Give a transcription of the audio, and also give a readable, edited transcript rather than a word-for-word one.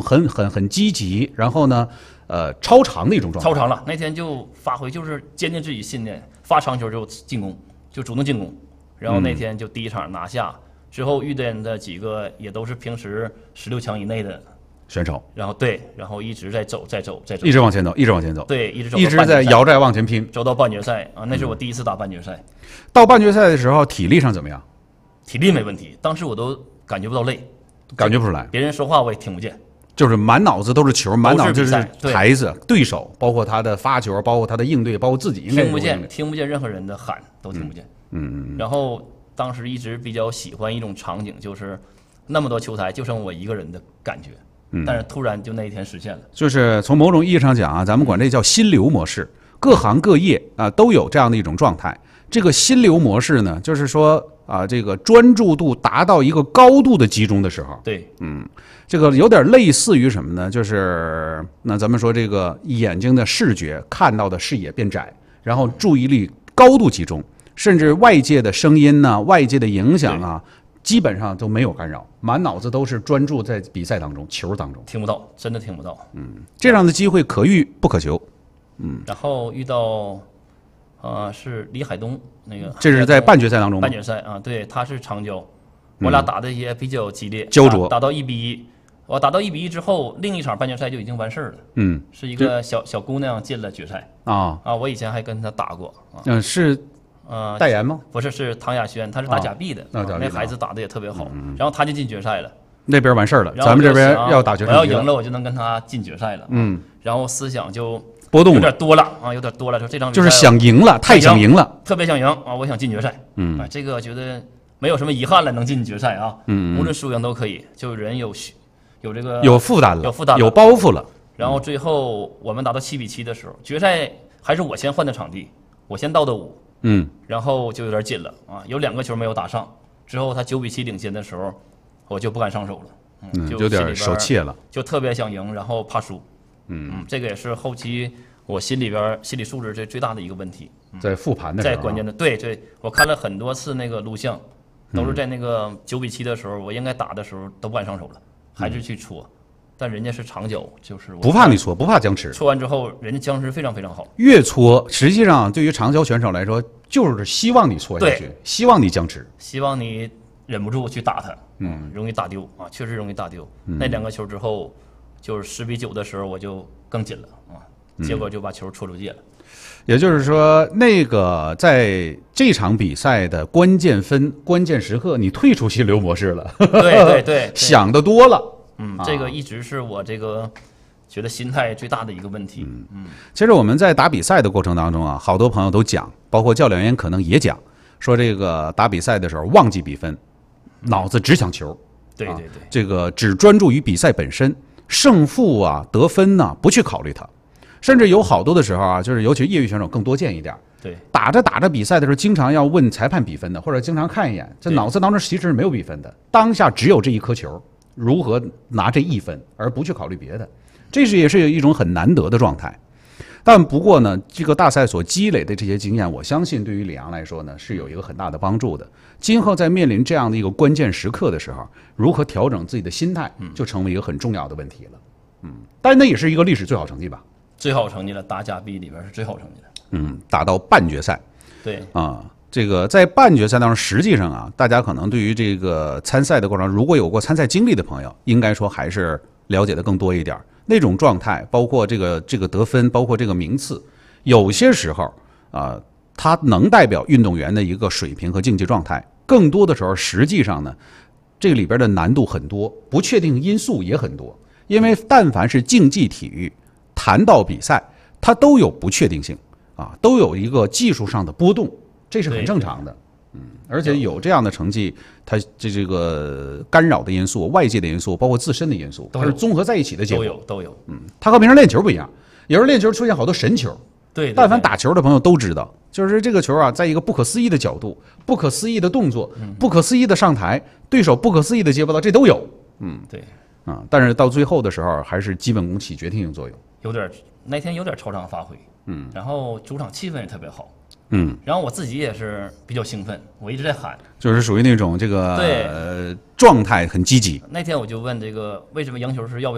很积极，然后呢，超常的一种状态。 超常了，那天就发挥就是坚定自己信念，发长球就进攻，就主动进攻。然后那天就第一场拿下，之后遇见的几个也都是平时16强以内的选手， 然后一直在走， 一直往前走， 对， 一直在摇债往前拼， 走到半决赛啊！那是我第一次打半决赛。 到半决赛的时候，体力上怎么样？ 体力没问题，当时我都感觉不到累， 感觉不出来。 别人说话我也听不见， 就是满脑子都是球，满脑子就是台子、对手，包括他的发球，包括他的应对，包括自己应该听不见任何人的喊，都听不见。然后当时一直比较喜欢一种场景，就是那么多球台就剩我一个人的感觉。但是突然就那一天实现了， 就是从某种意义上讲啊，咱们管这叫心流模式，各行各业啊都有这样的一种状态。这个心流模式呢，就是说啊，这个专注度达到一个高度的集中的时候， 对， 这个有点类似于什么呢？就是那咱们说这个眼睛的视觉看到的视野变窄，然后注意力高度集中，甚至外界的声音呢、外界的影响啊。基本上都没有干扰，满脑子都是专注在比赛当中、球当中， 听不到，真的听不到。 这样的机会可遇不可求。 然后遇到，是李海东那个， 这是在半决赛当中吗？ 半决赛啊，对，他是长焦，我俩打的也比较激烈， 焦灼， 打到1-1。我打到1-1之后，另一场半决赛就已经完事儿了。是一个小姑娘进了决赛啊，我以前还跟她打过啊。 是。代言吗？ 不是，是唐亚轩，他是打假币的，那孩子打的也特别好，然后他就进决赛了。 那边完事儿了，咱们这边要打决赛， 我要赢了，我就能跟他进决赛了。然后思想就波动有点多了啊，有点多了。说这场比赛就是想赢了，太想赢了， 特别想赢啊！我想进决赛。这个觉得没有什么遗憾了，能进决赛啊。无论输赢都可以，就人有这个有负担了，有包袱了。 然后最后我们打到7-7的时候，决赛还是我先换的场地，我先到的5。然后就有点紧了啊，有2个球没有打上。之后他9-7领先的时候，我就不敢上手了， 就有点手怯了， 就特别想赢，然后怕输。这个也是后期我心理素质最大的一个问题。 在复盘的时候， 在关键的对，我看了很多次那个录像，都是在那个9-7的时候，我应该打的时候都不敢上手了，还是去戳。但人家是长脚，就是不怕你搓，不怕僵持。 搓完之后，人家僵持非常非常好。 越搓，实际上对于长脚选手来说，就是希望你搓下去，希望你僵持， 希望你忍不住去打他。容易打丢啊，确实容易打丢。那2个球之后，就是10-9的时候，我就更紧了啊，结果就把球戳出界了。 也就是说，那个在这场比赛的关键时刻，你退出心流模式了。 对， 想得多了。 这个一直是我这个觉得心态最大的一个问题。 其实我们在打比赛的过程当中啊，好多朋友都讲，包括教练员可能也讲，说这个打比赛的时候忘记比分，脑子只想球。 对， 这个只专注于比赛本身，胜负啊、得分呢，不去考虑它。甚至有好多的时候啊，就是尤其业余选手更多见一点。 对， 打着比赛的时候，经常要问裁判比分的，或者经常看一眼，这脑子当中其实是没有比分的，当下只有这一颗球。如何拿这1分，而不去考虑别的，这也是一种很难得的状态。但不过呢，这个大赛所积累的这些经验，我相信对于李阳来说呢，是有一个很大的帮助的。今后在面临这样的一个关键时刻的时候，如何调整自己的心态，就成为一个很重要的问题了。但那也是一个历史最好成绩吧？ 最好成绩了，打假币里边是最好成绩的。 打到半决赛。 对啊。这个在半决赛当中，实际上啊，大家可能对于这个参赛的过程，如果有过参赛经历的朋友，应该说还是了解的更多一点。那种状态，包括这个得分，包括这个名次，有些时候啊，它能代表运动员的一个水平和竞技状态。更多的时候，实际上呢，这个里边的难度很多，不确定因素也很多。因为但凡是竞技体育，谈到比赛，它都有不确定性啊，都有一个技术上的波动。这是很正常的，而且有这样的成绩，它这个干扰的因素、外界的因素，包括自身的因素，它是综合在一起的结果。 都有。 它和平常练球不一样，有时候练球出现好多神球。 对， 但凡打球的朋友都知道，就是这个球啊，在一个不可思议的角度、不可思议的动作、不可思议的上台，对手不可思议的接不到，这都有。 对。 但是到最后的时候，还是基本功起决定性作用。 那天有点超常发挥。然后主场气氛也特别好。然后我自己也是比较兴奋，我一直在喊， 就是属于那种这个状态很积极。 那天我就问这个为什么赢球是要不要